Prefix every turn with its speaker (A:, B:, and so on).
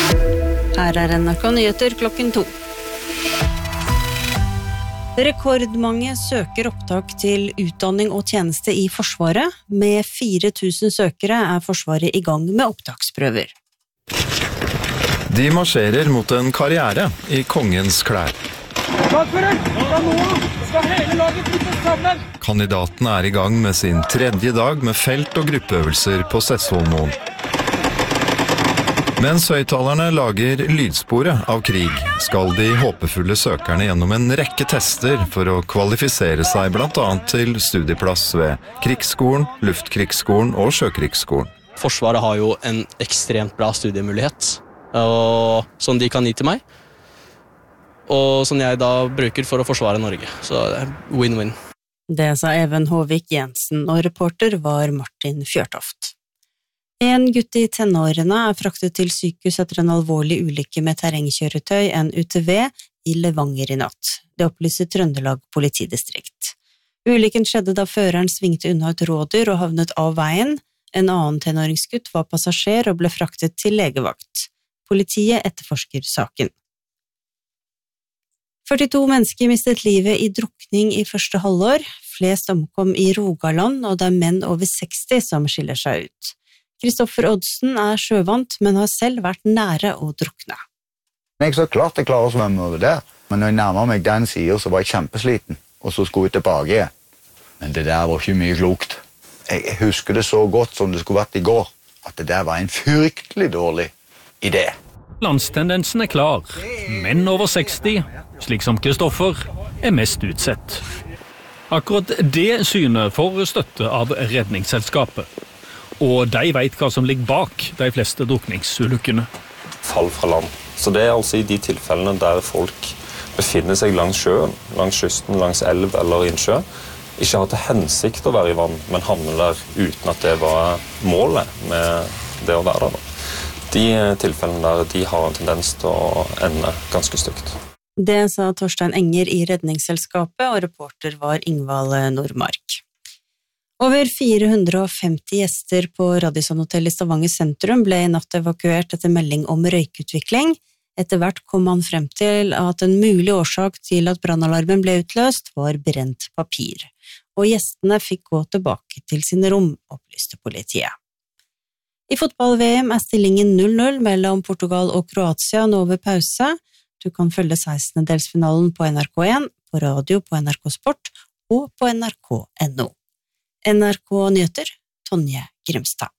A: Her NRK Nyheter klokken 2. Rekordmange søker opptak til utdanning og tjeneste i Forsvaret. Med 4000 søkere Forsvaret i gang med opptaksprøver.
B: De marsjerer mot en karriere i kongens klær. Kandidatene i gang med sin tredje dag med felt- og gruppeøvelser på Sessvollmoen. Mens høyttalerne lager lydsporet av krig, skal de håpefulle søkerne gjennom en rekke tester for å kvalifisere seg blant annet til studieplass ved Krigsskolen, Luftkrigsskolen og Sjøkrigsskolen.
C: Forsvaret har jo en ekstremt bra studiemulighet, som de kan gi til meg, og som jeg da bruker for å forsvare Norge. Så det win-win.
A: Det sa Even Håvik Jensen, og reporter var Martin Fjørtoft. En gutt i tenårene fraktet til sykehus etter en alvorlig ulykke med terrengkjøretøy, en UTV, i Levanger i natt. Det opplyser Trøndelag politidistrikt. Ulykken skjedde da føreren svingte unna et rådyr og havnet av veien. En annen tenåringsgutt var passasjer og ble fraktet til legevakt. Politiet etterforsker saken. 42 mennesker mistet livet i drukning i første halvår. Flest omkom i Rogaland, og det menn over 60 som skiller seg ut. Kristoffer Oddsen sjøvant, men har selv vært nære å drukne.
D: Jeg så klart jeg klarer å svømme over der, men når jeg nærmer meg den siden, så var jeg kjempesliten, og så skulle jeg tilbake igjen. Men det der var ikke mye klokt. Jeg husker det så godt som det skulle vært i går, at det der var en fryktelig dårlig idé.
E: Landstendensen klar. Menn over 60, slik som Kristoffer, mest utsett. Akkurat det synet får støtte av Redningsselskapet. Og de vet hva som ligger bak de fleste drukningsulykkene.
F: Fall fra land. Så det altså i de tilfellene der folk befinner seg langs sjøen, langs kysten, langs elv eller innsjø, ikke har til hensikt å være i vann, men havner der uten at det var målet med det å være der. De tilfellene der, de har en tendens til å ende ganske stygt.
A: Det sa Torstein Enger i Redningsselskapet, og reporter var Ingvald Nordmark. Over 450 gjester på Radisson Hotel i Stavanger sentrum ble i natt evakuert etter melding om røykutvikling. Etter hvert kom man frem til at en mulig årsak til at brannalarmen ble utløst var brent papir, og gjestene fikk gå tilbake til sine rom, opplyste politiet. I fotball-VM stillingen 0-0 mellom Portugal og Kroatia nå ved pause. Du kan følge 16-delsfinalen på NRK1, på radio på NRK Sport og på NRK.no. NRK Nyheter, Tonje Grimstad.